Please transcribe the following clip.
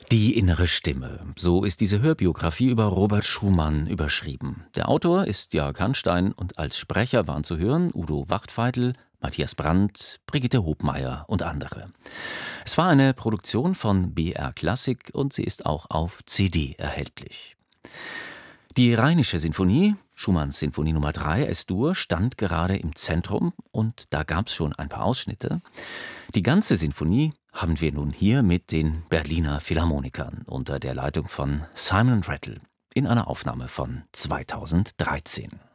Die innere Stimme. So ist diese Hörbiografie über Robert Schumann überschrieben. Der Autor ist Jörg Hanstein und als Sprecher waren zu hören Udo Wachtveitl, Matthias Brandt, Brigitte Hobmeier und andere. Es war eine Produktion von BR Klassik und sie ist auch auf CD erhältlich. Die Rheinische Sinfonie, Schumanns Sinfonie Nummer 3 S-Dur, stand gerade im Zentrum und da gab's schon ein paar Ausschnitte. Die ganze Sinfonie haben wir nun hier mit den Berliner Philharmonikern unter der Leitung von Simon Rattle in einer Aufnahme von 2013.